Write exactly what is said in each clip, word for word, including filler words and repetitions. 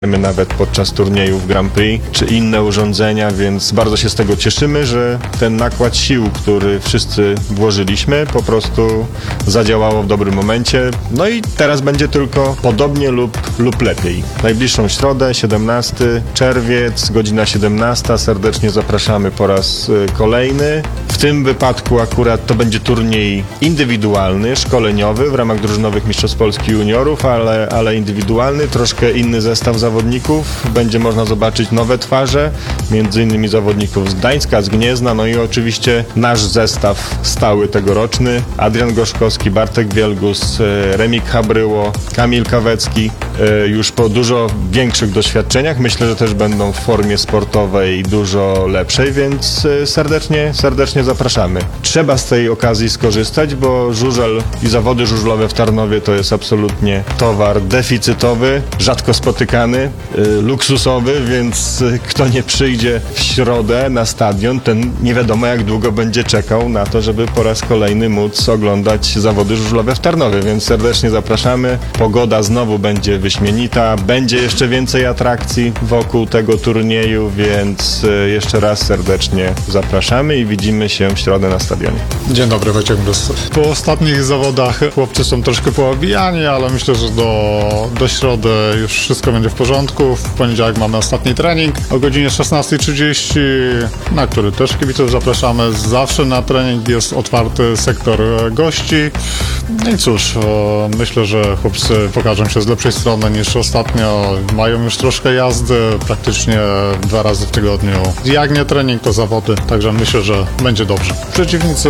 nawet podczas turniejów Grand Prix, czy inne urządzenia, więc bardzo się z tego cieszymy, że ten nakład sił, który wszyscy włożyliśmy, po prostu zadziałało w dobrym momencie. No i teraz będzie tylko podobnie lub, lub lepiej. Najbliższą środę, siedemnasty czerwiec, godzina siedemnasta. Serdecznie zapraszamy po raz kolejny. W tym wypadku akurat to będzie turniej indywidualny, szkoleniowy w ramach drużynowych Mistrzostw Polski Juniorów, ale, ale indywidualny, troszkę inny zestaw zawodników. Będzie można zobaczyć nowe twarze, między innymi zawodników z Gdańska, z Gniezna, no i oczywiście nasz zestaw stały tegoroczny. Adrian Gorzkowski, Bartek Wielgus, Remik Habryło, Kamil Kawecki, już po dużo większych doświadczeniach. Myślę, że też będą w formie sportowej dużo lepszej, więc serdecznie, serdecznie zapraszamy. Trzeba z tej okazji skorzystać, bo żużel i zawody żużlowe w Tarnowie to jest absolutnie towar deficytowy, rzadko spotykany, luksusowy, więc kto nie przyjdzie w środę na stadion, ten nie wiadomo jak długo będzie czekał na to, żeby po raz kolejny móc oglądać zawody żużlowe w Tarnowie, więc serdecznie zapraszamy. Pogoda znowu będzie wyśmienita, będzie jeszcze więcej atrakcji wokół tego turnieju, więc jeszcze raz serdecznie zapraszamy i widzimy się w środę na stadionie. Dzień dobry, Wojciech Brus. Po ostatnich zawodach chłopcy są troszkę poobijani, ale myślę, że do, do środy już wszystko będzie w porządku. W poniedziałek mamy ostatni trening o godzinie szesnasta trzydzieści, na który też kibiców zapraszamy. Zawsze na trening jest otwarty sektor gości. No i cóż, myślę, że chłopcy pokażą się z lepszej strony niż ostatnio. Mają już troszkę jazdy, praktycznie dwa razy w tygodniu. Jak nie trening, to zawody, także myślę, że będzie dobrze. Przeciwnicy,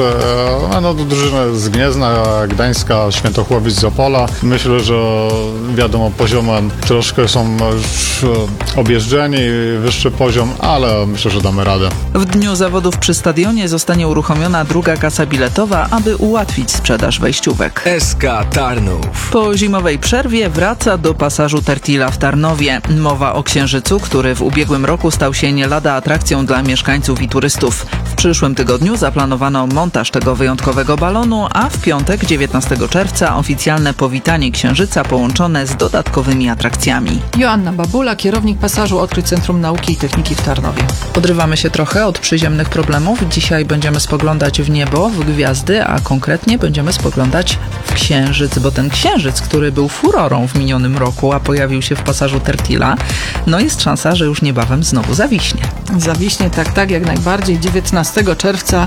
no drużyny z Gniezna, Gdańska, Świętochłowic z Opola. Myślę, że wiadomo, poziomem troszkę są już objeżdżeni, wyższy poziom, ale myślę, że damy radę. W dniu zawodów przy stadionie zostanie uruchomiona druga kasa biletowa, aby ułatwić sprzedaż wejściówek. S K Tarnów. Po zimowej przerwie wraca do pasażu Tertila w Tarnowie. Mowa o Księżycu, który w ubiegłym roku stał się nie lada atrakcją dla mieszkańców i turystów. W przyszłym tygodniu zaplanowano montaż tego wyjątkowego balonu, a w piątek, dziewiętnastego czerwca, oficjalne powitanie Księżyca połączone z dodatkowymi atrakcjami. Joanna Babula, kierownik pasażu Odkryć Centrum Nauki i Techniki w Tarnowie. Odrywamy się trochę od przyziemnych problemów. Dzisiaj będziemy spoglądać w niebo, w gwiazdy, a konkretnie będziemy spoglądać w Księżyc, bo ten Księżyc, który był furorą w minionym roku, a pojawił się w pasażu Tertila, no jest szansa, że już niebawem znowu zawiśnie. Zawiśnie, tak, tak, jak najbardziej. dziewiętnastego czerwca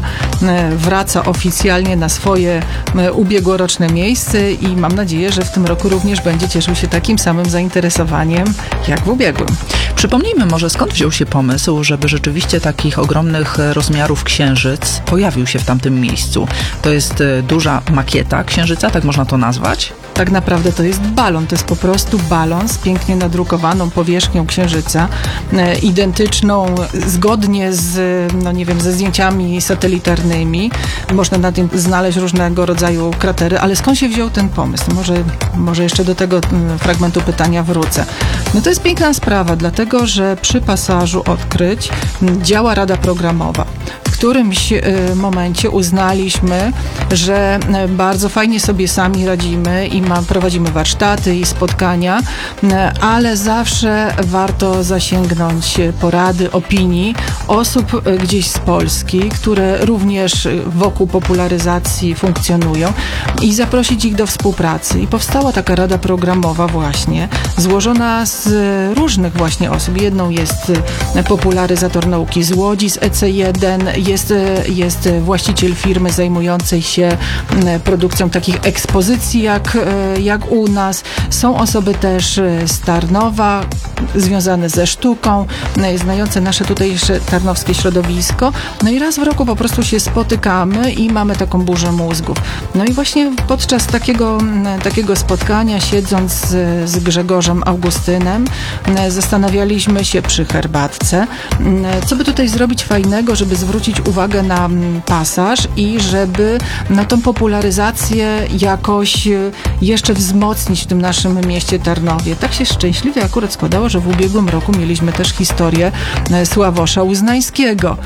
wraca oficjalnie na swoje ubiegłoroczne miejsce i mam nadzieję, że w tym roku również będzie cieszył się takim samym zainteresowaniem jak w ubiegłym. Przypomnijmy może, skąd wziął się pomysł, żeby rzeczywiście takich ogromnych rozmiarów Księżyc pojawił się w tamtym miejscu. To jest duża makieta Księżyca, tak można to nazwać? Tak naprawdę to jest balon, to jest po prostu balon z pięknie nadrukowaną powierzchnią Księżyca, e, identyczną zgodnie z, no nie wiem, ze zdjęciami satelitarnymi. Można na tym znaleźć różnego rodzaju kratery, ale skąd się wziął ten pomysł? Może, może jeszcze do tego m, fragmentu pytania wrócę. No to jest piękna sprawa, dlatego że przy pasażu Odkryć m, działa rada programowa. W którymś y, momencie uznaliśmy, że y, bardzo fajnie sobie sami radzimy i ma, prowadzimy warsztaty i spotkania, y, ale zawsze warto zasięgnąć porady, opinii osób y, gdzieś z Polski, które również wokół popularyzacji funkcjonują i zaprosić ich do współpracy. I powstała taka rada programowa właśnie, złożona z różnych właśnie osób. Jedną jest popularyzator nauki z Łodzi, z E C jeden, Jest, jest właściciel firmy zajmującej się produkcją takich ekspozycji jak, jak u nas. Są osoby też z Tarnowa, związane ze sztuką, znające nasze tutejsze tarnowskie środowisko. No i raz w roku po prostu się spotykamy i mamy taką burzę mózgów. No i właśnie podczas takiego, takiego spotkania, siedząc z, z Grzegorzem Augustynem, zastanawialiśmy się przy herbatce, co by tutaj zrobić fajnego, żeby zwrócić uwagę na pasaż i żeby na tą popularyzację jakoś jeszcze wzmocnić w tym naszym mieście Tarnowie. Tak się szczęśliwie akurat składało, że w ubiegłym roku mieliśmy też historię Sławosza Uznańskiego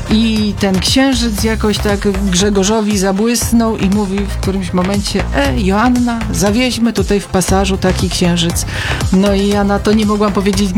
i ten Księżyc jakoś tak Grzegorzowi zabłysnął i mówi w którymś momencie: e, Joanna, zawieźmy tutaj w pasażu taki Księżyc. No i ja na to nie mogłam powiedzieć